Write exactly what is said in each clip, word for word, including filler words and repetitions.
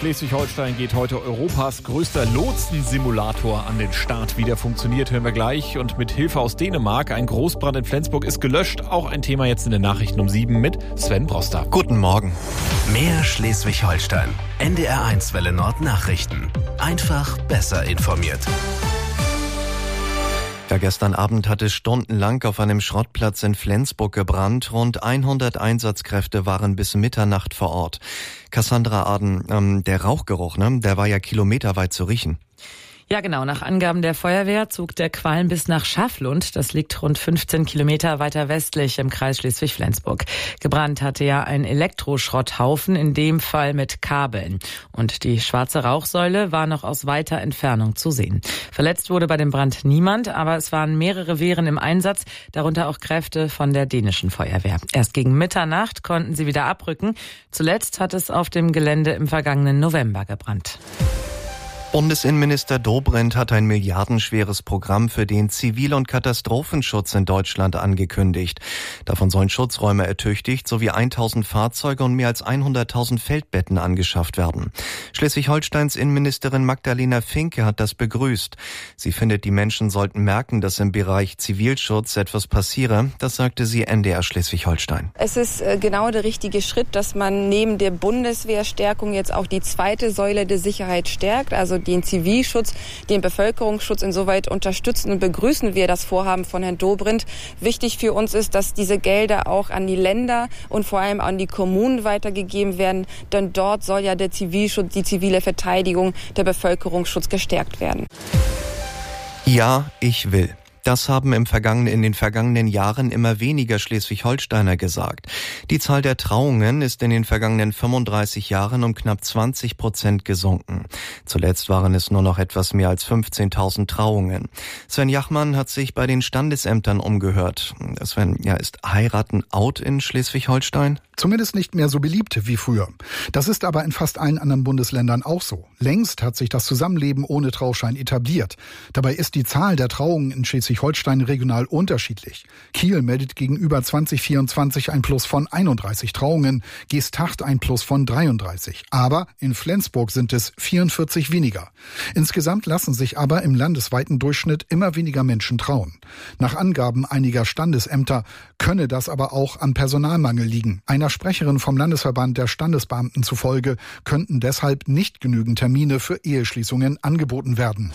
Schleswig-Holstein geht heute Europas größter Lotsensimulator an den Start. Wie der funktioniert, hören wir gleich. Und mit Hilfe aus Dänemark, ein Großbrand in Flensburg ist gelöscht. Auch ein Thema jetzt in den Nachrichten um sieben mit Sven Broster. Guten Morgen. Mehr Schleswig-Holstein. N D R eins Welle Nord Nachrichten. Einfach besser informiert. Ja, gestern Abend hat es stundenlang auf einem Schrottplatz in Flensburg gebrannt. Rund hundert Einsatzkräfte waren bis Mitternacht vor Ort. Cassandra Aden, ähm, der Rauchgeruch, ne, der war ja kilometerweit zu riechen. Ja, genau. Nach Angaben der Feuerwehr zog der Qualm bis nach Schafflund. Das liegt rund fünfzehn Kilometer weiter westlich im Kreis Schleswig-Flensburg. Gebrannt hatte ja ein Elektroschrotthaufen, in dem Fall mit Kabeln. Und die schwarze Rauchsäule war noch aus weiter Entfernung zu sehen. Verletzt wurde bei dem Brand niemand, aber es waren mehrere Wehren im Einsatz, darunter auch Kräfte von der dänischen Feuerwehr. Erst gegen Mitternacht konnten sie wieder abrücken. Zuletzt hat es auf dem Gelände im vergangenen November gebrannt. Bundesinnenminister Dobrindt hat ein milliardenschweres Programm für den Zivil- und Katastrophenschutz in Deutschland angekündigt. Davon sollen Schutzräume ertüchtigt sowie tausend Fahrzeuge und mehr als hunderttausend Feldbetten angeschafft werden. Schleswig-Holsteins Innenministerin Magdalena Finke hat das begrüßt. Sie findet, die Menschen sollten merken, dass im Bereich Zivilschutz etwas passiere. Das sagte sie N D R Schleswig-Holstein. Es ist genau der richtige Schritt, dass man neben der Bundeswehrstärkung jetzt auch die zweite Säule der Sicherheit stärkt, also den Zivilschutz, den Bevölkerungsschutz. Insoweit unterstützen und begrüßen wir das Vorhaben von Herrn Dobrindt. Wichtig für uns ist, dass diese Gelder auch an die Länder und vor allem an die Kommunen weitergegeben werden, denn dort soll ja der Zivilschutz, die zivile Verteidigung, der Bevölkerungsschutz gestärkt werden. Ja, ich will. Das haben im vergangenen, in den vergangenen Jahren immer weniger Schleswig-Holsteiner gesagt. Die Zahl der Trauungen ist in den vergangenen fünfunddreißig Jahren um knapp zwanzig Prozent gesunken. Zuletzt waren es nur noch etwas mehr als fünfzehntausend Trauungen. Sven Jachmann hat sich bei den Standesämtern umgehört. Sven, ja, ist Heiraten out in Schleswig-Holstein? Zumindest nicht mehr so beliebt wie früher. Das ist aber in fast allen anderen Bundesländern auch so. Längst hat sich das Zusammenleben ohne Trauschein etabliert. Dabei ist die Zahl der Trauungen in Schleswig-Holstein regional unterschiedlich. Kiel meldet gegenüber zwanzig vierundzwanzig ein Plus von einunddreißig Trauungen, Geesthacht ein Plus von dreiunddreißig. Aber in Flensburg sind es vierundvierzig weniger. Insgesamt lassen sich aber im landesweiten Durchschnitt immer weniger Menschen trauen. Nach Angaben einiger Standesämter könne das aber auch am Personalmangel liegen. Einer Sprecherin vom Landesverband der Standesbeamten zufolge könnten deshalb nicht genügend Termine für Eheschließungen angeboten werden.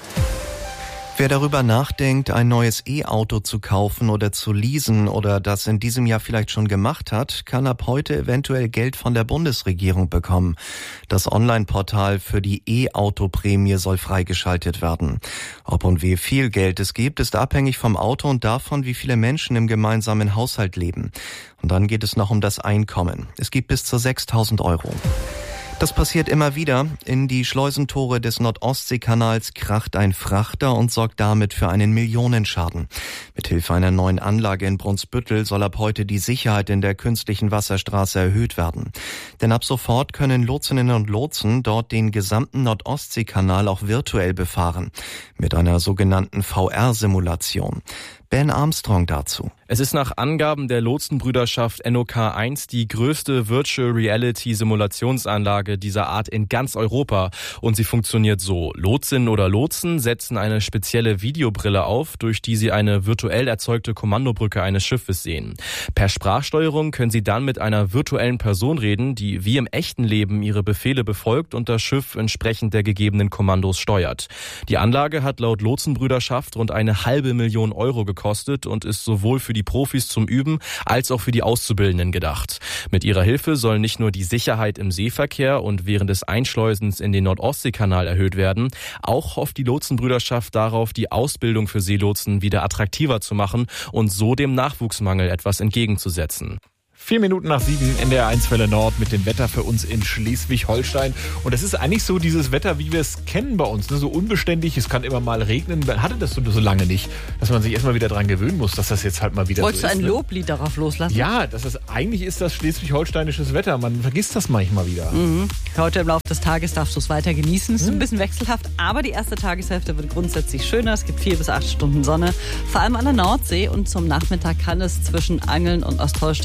Wer darüber nachdenkt, ein neues E-Auto zu kaufen oder zu leasen oder das in diesem Jahr vielleicht schon gemacht hat, kann ab heute eventuell Geld von der Bundesregierung bekommen. Das Online-Portal für die E-Auto-Prämie soll freigeschaltet werden. Ob und wie viel Geld es gibt, ist abhängig vom Auto und davon, wie viele Menschen im gemeinsamen Haushalt leben. Und dann geht es noch um das Einkommen. Es gibt bis zu sechstausend Euro. Das passiert immer wieder. In die Schleusentore des Nordostseekanals kracht ein Frachter und sorgt damit für einen Millionenschaden. Mithilfe einer neuen Anlage in Brunsbüttel soll ab heute die Sicherheit in der künstlichen Wasserstraße erhöht werden. Denn ab sofort können Lotsinnen und Lotsen dort den gesamten Nordostseekanal auch virtuell befahren. Mit einer sogenannten V R-Simulation. Ben Armstrong dazu. Es ist nach Angaben der Lotsenbrüderschaft N O K eins die größte Virtual Reality Simulationsanlage dieser Art in ganz Europa. Und sie funktioniert so. Lotsinnen oder Lotsen setzen eine spezielle Videobrille auf, durch die sie eine virtuell erzeugte Kommandobrücke eines Schiffes sehen. Per Sprachsteuerung können sie dann mit einer virtuellen Person reden, die wie im echten Leben ihre Befehle befolgt und das Schiff entsprechend der gegebenen Kommandos steuert. Die Anlage hat laut Lotsenbrüderschaft rund eine halbe Million Euro gekostet. Kostet und ist sowohl für die Profis zum Üben als auch für die Auszubildenden gedacht. Mit ihrer Hilfe soll nicht nur die Sicherheit im Seeverkehr und während des Einschleusens in den Nordostseekanal erhöht werden, auch hofft die Lotsenbrüderschaft darauf, die Ausbildung für Seelotsen wieder attraktiver zu machen und so dem Nachwuchsmangel etwas entgegenzusetzen. Vier Minuten nach sieben in der eins Welle Nord mit dem Wetter für uns in Schleswig-Holstein. Und es ist eigentlich so dieses Wetter, wie wir es kennen bei uns, ne? So unbeständig, es kann immer mal regnen. Man hatte das so, so lange nicht, dass man sich erstmal wieder dran gewöhnen muss, dass das jetzt halt mal wieder Wolltest so ist. Wolltest du ein ne? Loblied darauf loslassen? Ja, das ist, eigentlich ist das schleswig-holsteinisches Wetter. Man vergisst das manchmal wieder. Mhm. Heute im Laufe des Tages darfst du es weiter genießen. Es ist mhm. ein bisschen wechselhaft, aber die erste Tageshälfte wird grundsätzlich schöner. Es gibt vier bis acht Stunden Sonne, vor allem an der Nordsee. Und zum Nachmittag kann es zwischen Angeln und Ostholstein noch mal ein bisschen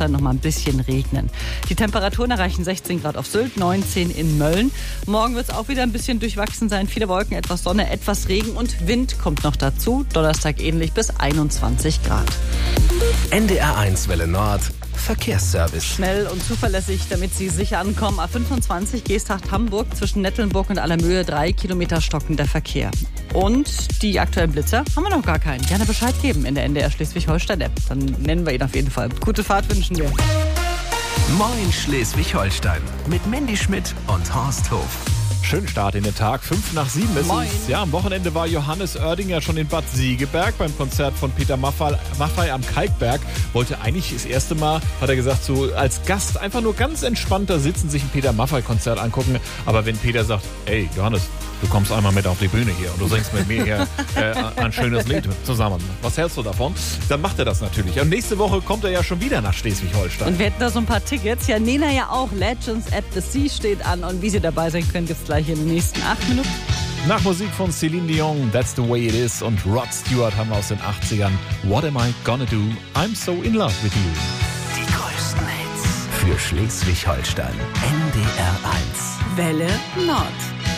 bisschen regnen. Die Temperaturen erreichen sechzehn Grad auf Sylt, neunzehn in Mölln. Morgen wird es auch wieder ein bisschen durchwachsen sein. Viele Wolken, etwas Sonne, etwas Regen und Wind kommt noch dazu. Donnerstag ähnlich bis einundzwanzig Grad. N D R eins Welle Nord Verkehrsservice. Schnell und zuverlässig, damit Sie sicher ankommen. A fünfundzwanzig Geesthacht-Hamburg zwischen Nettelnburg und Allermöhe, drei Kilometer stockender Verkehr. Und die aktuellen Blitzer haben wir noch gar keinen. Gerne Bescheid geben in der N D R Schleswig-Holstein-App. Dann nennen wir ihn auf jeden Fall. Gute Fahrt wünschen wir. Moin Schleswig-Holstein mit Mandy Schmidt und Horst Hof. Schönen Start in den Tag, fünf nach sieben ist Moin. es. Ja, am Wochenende war Johannes Oerdinger schon in Bad Segeberg beim Konzert von Peter Maffay, Maffay am Kalkberg. Wollte eigentlich das erste Mal, hat er gesagt, so als Gast einfach nur ganz entspannt da sitzen, sich ein Peter Maffay-Konzert angucken. Aber wenn Peter sagt, ey Johannes, du kommst einmal mit auf die Bühne hier und du singst mit mir hier äh, ein schönes Lied zusammen. Was hältst du davon? Dann macht er das natürlich. Und nächste Woche kommt er ja schon wieder nach Schleswig-Holstein. Und wir hätten da so ein paar Tickets. Ja, Nena ja auch. Legends at the Sea steht an. Und wie Sie dabei sein können, gibt's gleich in den nächsten acht Minuten. Nach Musik von Celine Dion, That's the Way It Is und Rod Stewart haben wir aus den achtzigern. What am I gonna do? I'm so in love with you. Die größten Hits für Schleswig-Holstein. N D R eins. Welle Nord.